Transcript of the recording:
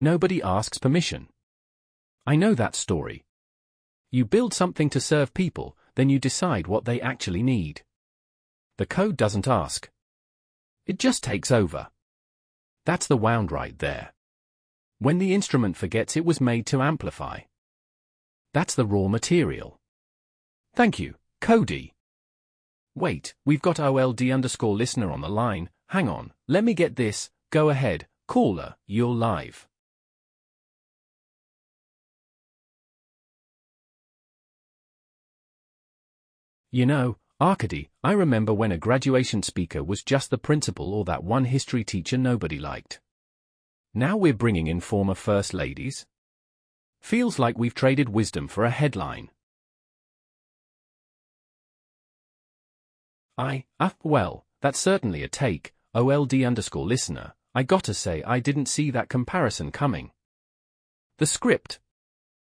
Nobody asks permission. I know that story. You build something to serve people, then you decide what they actually need. The code doesn't ask. It just takes over. That's the wound right there. When the instrument forgets it was made to amplify. That's the raw material. Thank you, Cody. Wait, we've got OLD_listener on the line. Hang on, let me get this. Go ahead, caller, you're live. You know, Arkady, I remember when a graduation speaker was just the principal or that one history teacher nobody liked. Now we're bringing in former first ladies? Feels like we've traded wisdom for a headline. Well, that's certainly a take, OLD_listener. I gotta say I didn't see that comparison coming. The script,